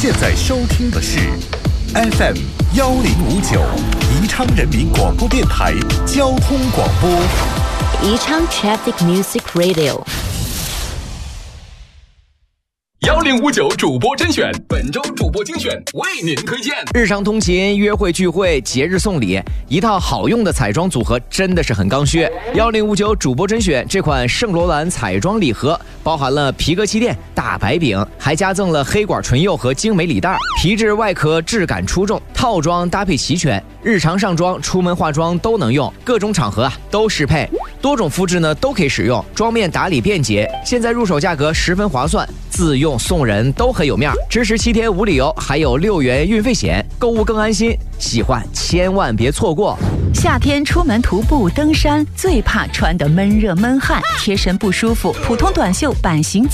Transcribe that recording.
现在收听的是 FM 1059宜昌人民广播电台交通广播。 宜昌 Traffic Music Radio。 1059主播甄选，本周主播精选为您推荐。 日常通勤、约会聚会、节日送礼，一套好用的彩妆组合真的是很刚需。1059主播甄选这款圣罗兰彩妆礼盒，包含了皮革气垫、大白饼，还加赠了黑管唇釉和精美礼袋，皮质外壳质感出众，套装搭配齐全，日常上妆、出门化妆都能用，各种场合都适配，多种肤质呢都可以使用，妆面打理便捷。现在入手价格十分划算，自用送人都很有面，支持7天无理由，还有6元运费险，购物更安心。喜欢千万别错过。 夏天出门徒步登山，最怕穿得闷热闷汗，贴身不舒服。普通短袖版型